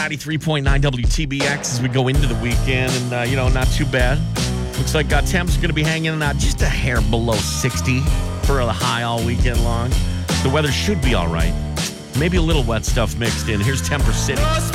93.9 WTBX as we go into the weekend, and, not too bad. Looks like temps are going to be hanging out just a hair below 60 for a high all weekend long. The weather should be all right. Maybe a little wet stuff mixed in. Here's Temper City.